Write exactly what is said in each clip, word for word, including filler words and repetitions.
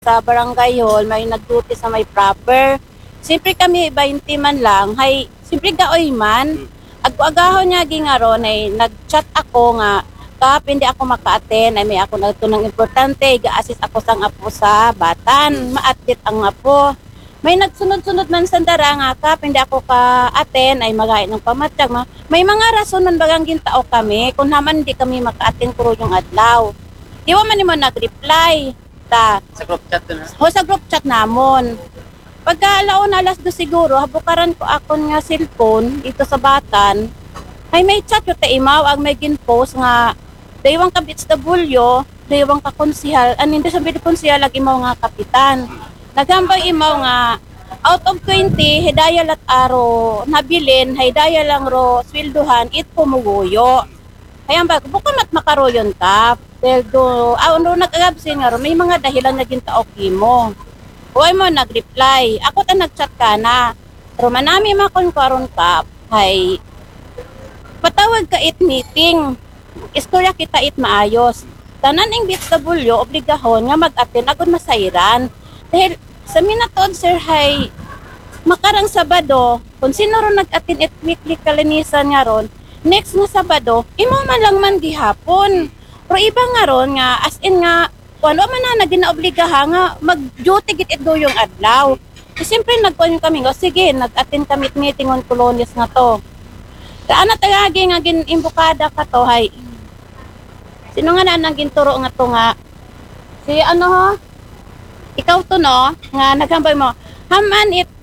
sa barangay hall may nagduty sa may proper. Siyempre kami twenty man lang, hay siyempre gaoy man. Agagahon niya gingaron ay nag-chat ako nga kap hindi ako maka-attend ay may ako nagtunang importante, ga-assist ako sang apo sa batan, maatit ang apo. May nagsunod-sunod man sa dara nga kap hindi ako ka-attend ay magayon ng pamatyag. May mga rason man bagang gintao kami kung naman hindi kami maka-attend kuro yung adlaw. Di wa man nimo nag-reply. Ta. Sa group chat to na? O sa group chat namon. Pagka alaon alas do siguro, habukaran ko akon nga cellphone dito sa batan. Ay may chat yo ta imaw ag may gin-post nga daywang ka B H W, daywang ka konsihal, an hindi sabi konsihal ag imaw nga kapitan. Nagambay imaw nga out of twenty hidaya lat aro nabilin, hidaya lang ro swelduhan it pumuguyo. Ayan ba, bukod mat makaroyon tap. Dahil do, ah, ano nag-agabsin nga ro, may mga dahilan na gintaok mo. Huwag mo nag-reply. Ako ta nag-chat ka na. Pero manami makon karon tap, hay, patawag ka it meeting. Istorya kita it maayos. Tanan ing B H W, obligahon nga mag-attend agad masairan. Dahil sa minatod, sir, hay, makarang Sabado, kung sino ron nag-attend it weekly kalinisan nga ron, next nga Sabado, imo man lang man gihapon. Pero iba nga ron nga, as in nga, wala man na naginaobligaha nga, mag-duty git it do yung adlaw. So, siyempre nagkuhan kami nga, sige, nag-attend kami at meeting on colonies nga to. Saan na tagagi nga ginimbukada ka to, hay. Sino nga na nang ginturo nga to nga, si ano ho, ikaw to no, nga naghambay mo, haman it,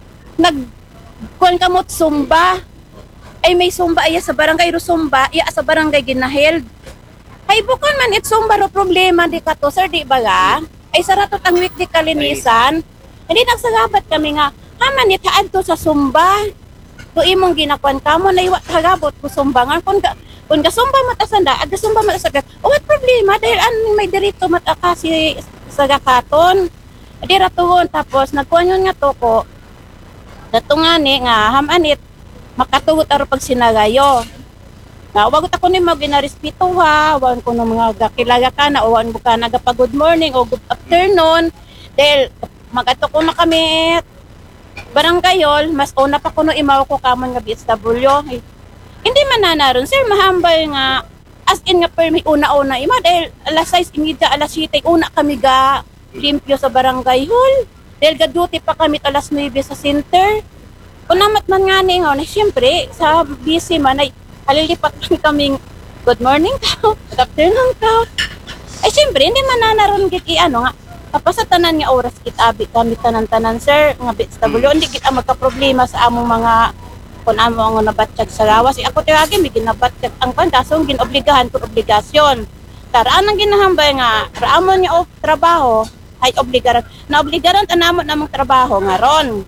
nagkuhan ka mo't sumba, ay may sumba, iya sa barangay ro sumba, iya sa barangay ginaheld. Ay bukan man it sumbaro problema di ka to sir di ba ga? Ay saratot ang weekly kalinisan. Hindi nagsagabat kami nga haman it haad to sa sumba. Do imong ginakuan kamo na iwa hagabot ko sumbangan kun ka kun ka sumba matasanda aga sumba matasanda. O what problema dahil an may dirito mataka si sagakaton. Di ratuon tapos nagkuan yun nga to ko. Datungani nga haman it makatugot aro pag sinagayo. Na wagot ako ni mo ginarespeto ha, wan ko ng mga gakilaga ka na, o wan mo ka nagapa good morning o good afternoon. Dahil magato ko na kami baranggayol, mas una pa ko no imaw ko kamon nga B H W. Eh, hindi man nanaron, sir, mahambal nga, as in nga permi una-una ima, dahil alas sais imida, alas siyete, una kami ga limpyo sa barangay hall. Dahil ga duty pa kami alas nuwebe sa center. Kung namat man nga ni nga, siyempre, sa busy man ay halilipat kaming good morning tao, good afternoon tao. Ay siyempre, hindi man nanaroon git i-ano nga, tapos sa tanan nga oras kit abi kami tanan-tanan sir, nga B H W, hindi kita magka-problema sa among mga kung amo ang nabatsyag sa lawas. Ako tiyagi, may ginabatsyag ang kandasong ginobligahan kung obligasyon. Taraan ang ginahambay nga, raamon niya o trabaho, ay obligaran. Na-obligaran anamon namong trabaho nga ron.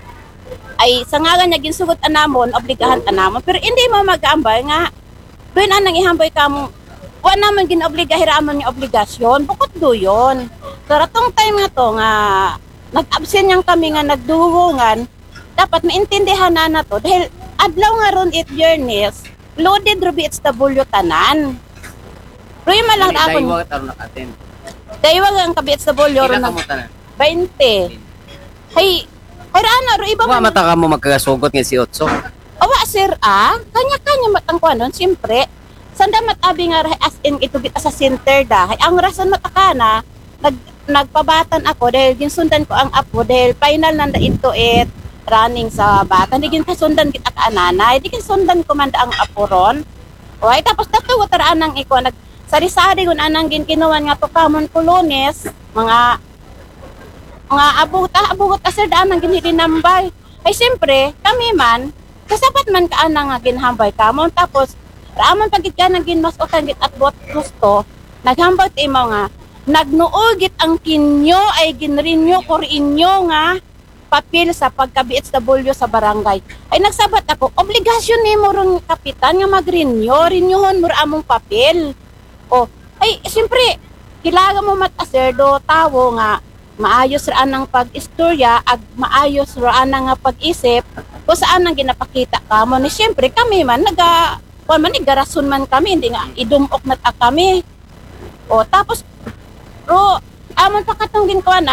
Ay sa ngalan niya ginsugot anamon, obligahan anamon. Pero hindi mo mag-aambay nga, doon anang ihambay ka mo, wala naman ginobligahi raamon niya obligasyon, bukod do yun. So ratong time nga to nga, nag-absent yang kami nga nagduhungan, dapat maintindihan na na to, dahil adlaw nga ron it journeys, loaded ro B H W tanan. Pero yung malang ako, Dahil wag taro naka-attend. dahil wag ang ka B H W ro Kila na ka mo tanan? twenty. Hay, Pero ano, ro iba Wa man. mata ka mo magkagasugot nga si Otso. Awa sir ah, kanya-kanya matangkuan nun, siyempre. Sanda matabi nga as in ito bit sa center da. Hay, ang rason matakana, nag nagpabatan ako dahil ginsundan ko ang apo dahil final nanda ito it running sa bata. Hindi ginkasundan kita ka ananay, hindi ginsundan ko man da ang apo ron. Okay, tapos natuwa taraan ng iko, nag sari-sari kung anang ginkinuan nga to kamon kolones, mga mga abot ah, abot ka sir daan ang ginhilinambay. Ay siyempre, kami man, kasapat man ka anang nga ginhambay kamon. Tapos, raamon pagit ka nang ginmasukan git at bot gusto, naghambay ti mo nga, nagnuugit ang kinyo ay ginrinyo ko inyo nga papel sa pagka-B H W sa barangay. Ay nagsabat ako, obligasyon ni mo ron kapitan nga mag-renew, renewhon mo among papel. O, ay siyempre, kilaga mo mata-sir do tawo nga, maayos ra anang pag-istorya ag maayos ra anang nga pag-isip kung saan nang ginapakita ka mo ni siyempre kami man naga kung man garason man kami hindi nga idumok na ta kami o tapos ro amon pa katong ginkuan